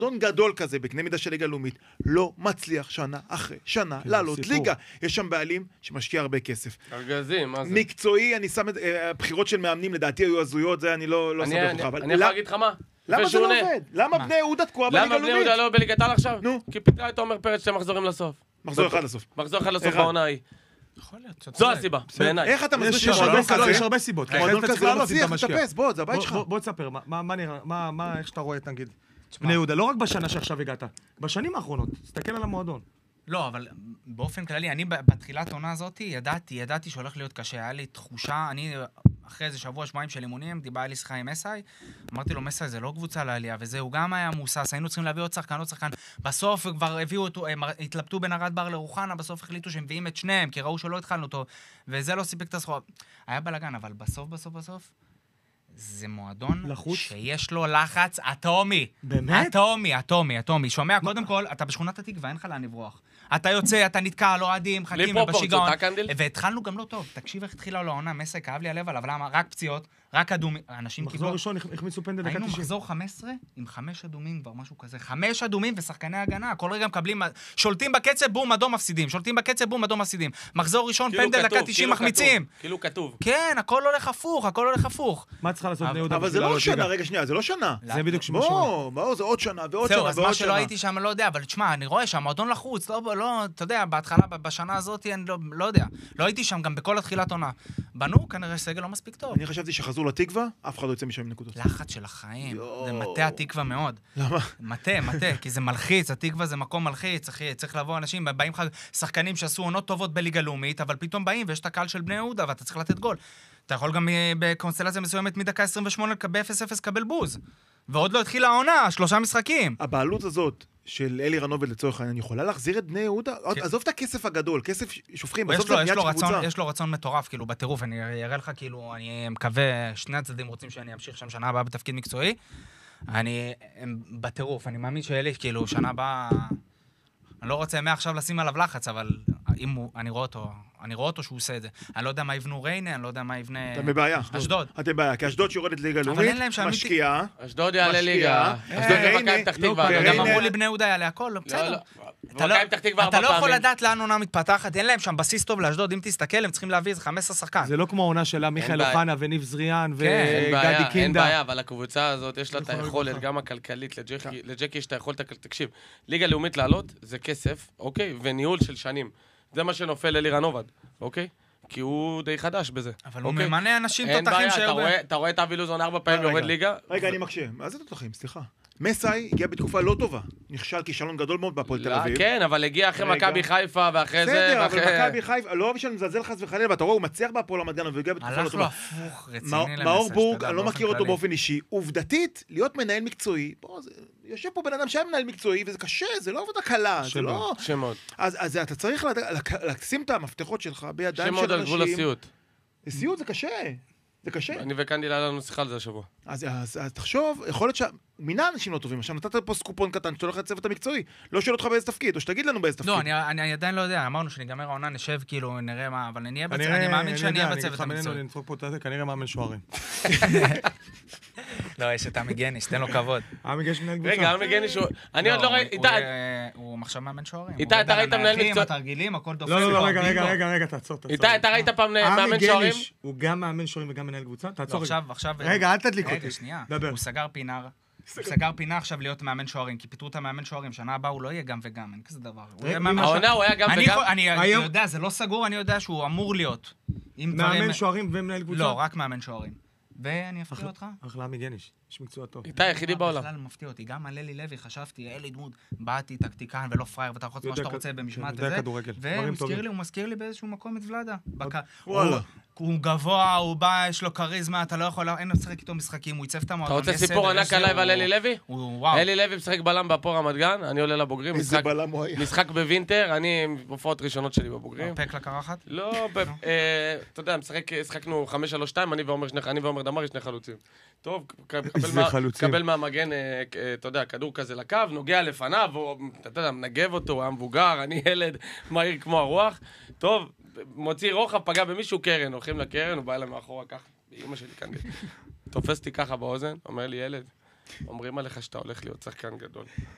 מועדון גדול כזה, בקנה מידה של ליגה לאומית, לא מצליח שנה אחרי שנה לעלות ליגה. יש שם בעלים שמשקיע הרבה כסף. ארגזים, מה זה? מקצועי, אני שם את הבחירות של מאמנים, לדעתי היו הזויות, זה אני לא סבב אותך. אני יכול להגיד לך מה? למה זה לא עובד? למה בני יהודה תקועה בליגה לאומית? למה בני יהודה לא בליגת העל עכשיו? נו. כי פיתרה את עומר פרץ 2 מחזורים לסוף. מחזור אחד לסוף. מחזור אחד לסוף העונה ההיא. יכול להיות. זו הסיבה, בעיניי. איך אתה מסביר יש הרבה סיבות. מועדון כזה לא מצליח לטפס, בוא, זה הבית שלך. בוא תספר, מה נראה, איך שאתה רואה, נגיד, בני יהודה, לא רק בשנה שעכשיו הגעת, בשנים האחרונות, תסתכל על המועדון. לא, אבל באופן כללי, אני בתחילת העונה הזאת ידעתי שהולך להיות קשה. היה לי תחושה, אני אחרי איזה שבוע-שבועיים של אימונים, דיבר לי שיחה עם מסאי, אמרתי לו, מסאי זה לא קבוצה לעלייה, וזה, הוא גם היה מוסס, היינו צריכים להביא עוד שחקן. בסוף כבר הביאו אותו, הם התלבטו בין ארד בר לרוחנה, בסוף החליטו שהם מביאים את שניהם, כי ראו שלא התחלנו אותו, וזה לא סיפק את הסחורה. היה בלגן, אבל בסוף, זה מועדון לחוץ? שיש לו לחץ אטומי. באמת? אטומי. שומע, קודם כל, אתה בשכונת התקווה, אין לך לאן לברוח. אתה יוצא, אתה נתקע, לא אוהדים, חכים ובשיגעון. והתחלנו גם לא טוב. תקשיב איך התחילה לו העונה, מסי, כאב לי הלב עליו, למה? רק פציעות, רק אדומים. אנשים קיבלו... מחזור ראשון, החמיצו פנדל דקה 90. היינו מחזור 15 עם 5 אדומים, כבר משהו כזה. 5 אדומים ושחקני הגנה. כל רגע מקבלים... שולטים בקצב, בום, אדום מפסידים. מחזור ראשון, פנדל דקה 90 מחמיצים. כאילו כתוב. כן, הכל הולך הפוך. מה צריכה לעשות בני יהודה? אבל זה לא שנה, רגע שנייה, זה לא שנה. זה בדיוק שמה בואו, זה עוד שנה ועוד זהו, שנה אז מה שלא הייתי שם, לא יודע, אבל תשמע, אני רואה שהמועדון לחוץ, לא, אתה יודע, בהתחלה, בשנה הזאת, אני לא יודע. לא הייתי שם גם בכל התחילת עונה. בנו, כנראה סגל לא מספיק טוב. אני חשבתי שחזרו לתקווה, אף אחד לא יוצא משם עם נקודות. לחץ של החיים. זה מטה התקווה מאוד. למה? מטה, כי זה מלחיץ, התקווה זה מקום מלחיץ, צריך לבוא אנשים, באים שחקנים שעשו עונות טובות בליגה לאומית, אבל פתאום באים ויש את הקהל של בני יהודה, ואתה צריך לתת גול. אתה יכול גם בקונסטלציה מסוימת מדקה 28 ב-0-0 קבל בוז. ועוד לא התחילה העונה, 3 משחקים. הבעלות הזאת של אלי רנובל לצורך העניין, יכולה להחזיר את בני יהודה? עזוב את הכסף הגדול, כסף שופכים, בסוף זה בניית קבוצה. יש לו רצון מטורף, כאילו, בטירוף, אני אראה לך, כאילו, אני מקווה, שני הצדדים רוצים שאני אמשיך שם שנה הבאה בתפקיד מקצועי. בטירוף, אני מאמין שאלי, כאילו, שנה הבאה, אני לא רוצה מעכשיו לשים עליו לחץ, אבל אני רואה אותו שהוא עושה את זה. אני לא יודע מה יבנו ריינה, אני לא יודע מה יבנה... אתם בבעיה. אשדוד. אתם בבעיה, כי אשדוד שיורדת ליגה לאומית, משקיעה. אשדוד יעלה ליגה. אשדוד ומכבי פתח תקווה. גם אמרו לי בני יהודה יעלה הכל, בסדר. אתה לא יכול לדעת לאן עונה מתפתחת, אין להם שם בסיס טוב לאשדוד, אם תסתכל, הם צריכים להביא איזה 15 שחקן. זה לא כמו העונה שלה, מיכאל אוחנה וניב זריאן וגדי קינדה. אין בעיה, אבל הקבוצה הזאת יש לה את היכולת, גם הכלכלית, לג'קי יש את היכולת, תקשיב, ליגה לאומית לעלות זה כסף, אוקיי? וניהול של שנים. זה מה שנופל ללירן עובד, אוקיי? כי הוא די חדש בזה. אבל הוא ממנה אנשים תותחים אין בעיה, אתה רואה את אבי לוזון 4 פעמים יורד ליגה? רגע, אני מקשה. מה זה תותחים? סליחה. מסאי הגיע בתקופה לא טובה. נכשל כישלון גדול מאוד בהפועל תל אביב. כן, אבל הגיע אחרי מכבי חיפה ואחרי זה... בסדר, אבל מכבי חיפה, לא בשביל מזלזל חס וחלילה, ואתה רואה, הוא מצליח בהפועל רמת גן, והוא הגיע בתקופה לא טובה. הלך לו הפוך, רציני למסאי. מאור בורג, אני לא מכיר אותו באופן אישי. עובדתית, להיות מנהל מקצועי, יושב פה בן אדם שהיה מנהל מקצועי, וזה קשה, זה לא עבודה קלה. שמות. אז אתה צריך לשים את המפתחות שלך בידיים של שמות על גבול הסיוט. סיוט זה קשה. זה קשה. אני וקנדיל היה לנו שיחה על זה השבוע. אז תחשוב, יכול להיות מינה אנשים לא טובים. עכשיו נתת פה סקופון קטן שאתה הולך לצוות המקצועי. לא שואל אותך באיזה תפקיד, או שתגיד לנו באיזה תפקיד. לא, אני עדיין לא יודע. אמרנו שנגמר העונה, נשב כאילו, נראה מה, אבל אני מאמין שאני אהיה בצוות המקצועי. אני נדפוק פה את זה, כנראה מאמן שוערים. לא, יש את עמי גניש, תן לו כבוד. עמי גניש מנהל קבוצה. רגע, עמי גניש אני עוד לא ראיתי... הוא עכשיו מאמן שוערים. איתי, אתה ראית מנהל מקצועי? התרגילים, הכל דופק. לא, רגע, תעצור. איתי, אתה ראית פעם מאמן שוערים? הוא גם מאמן שוערים וגם מנהל קבוצה? תעצור עכשיו... רגע, אל תדליק אותי. רגע, שנייה. הוא סגר פינה עכשיו להיות מאמן שוערים, כי פיתרו את המאמן שוערים, שנה הבאה הוא לא יהיה גם וגם, אין כזה דבר. העונה הוא היה גם וגם? אני יודע, זה לא סגור, אני יודע שהוא אמור להיות. מאמן שוערים ומנהל קבוצה? לא, רק מאמן שוערים. ואני אפתיע אותך? אחלה עמי גניש, יש מקצוע טוב. איתי, היחידי בעולם. בכלל מפתיע אותי, גם על אלי לוי חשבתי, אלי דמות, באתי טקטיקן ולא פרייר, ואתה יכול לעשות מה שאתה רוצה במשמעת הזה. והוא מזכיר לי באיזשהו מקום את ולדה. הוא גבוה, הוא בא, יש לו כריזמה, אתה לא יכול, אין לו לשחק איתו משחקים, הוא ייצב את המועדון. אתה רוצה סיפור ענק עליי ועל אלי לוי? אלי לוי משחק בלם בהפועל רמת גן, אני עולה לבוגרים, משחק בווינטר, אני הופעות ראשונות שלי בבוגרים. פק לקרחת? לא, אתה יודע, שחקנו 5-3-2, אני ועומר דמרי, שני חלוצים. טוב, קבל מהמגן, אתה יודע, כדור כזה לקו, נוגע לפניו, אתה יודע, מנגב אותו, הוא היה מבוגר, אני ילד מהיר כמו הרוח. טוב, מוציא רוחב, פגע במישהו קרן, הולכים לקרן, הוא בא אליי מאחורה ככה, באמא שלי כאן. תופס אותי ככה באוזן, אומר לי, ילד, אומרים עליך שאתה הולך להיות שחקן גדול.